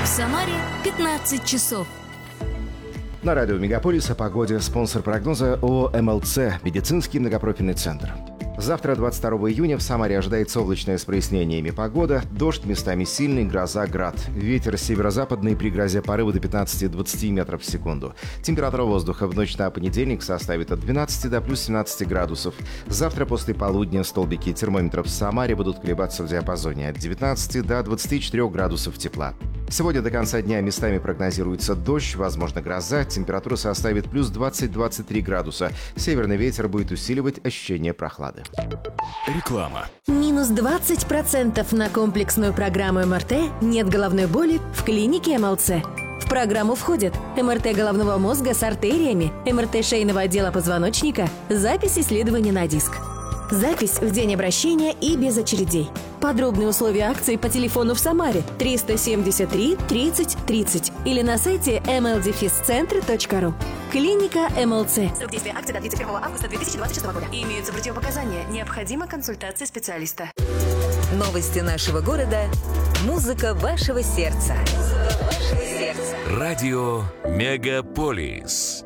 В Самаре 15 часов. На радио «Мегаполис» о погоде. Спонсор прогноза ООО «МЛЦ» – медицинский многопрофильный центр. Завтра, 22 июня, в Самаре ожидается облачное с прояснениями погода. Дождь, местами сильный, гроза, град. Ветер северо-западный, при грозе порывы до 15-20 метров в секунду. Температура воздуха в ночь на понедельник составит от 12 до плюс 17 градусов. Завтра после полудня столбики термометров в Самаре будут колебаться в диапазоне от 19 до 24 градусов тепла. Сегодня до конца дня местами прогнозируется дождь, возможно гроза, температура составит плюс 20-23 градуса. Северный ветер будет усиливать ощущение прохлады. Реклама. Минус 20% на комплексную программу МРТ «Нет головной боли» в клинике МЛЦ. В программу входят МРТ головного мозга с артериями, МРТ шейного отдела позвоночника, запись исследования на диск. Запись в день обращения и без очередей. Подробные условия акции по телефону в Самаре 373 30 30 или на сайте mldefiscentre.ru. Клиника МЛЦ. Срок действия акции до 31 августа 2026 года. Имеются противопоказания. Необходима консультация специалиста. Новости нашего города. Музыка вашего сердца. Радио «Мегаполис».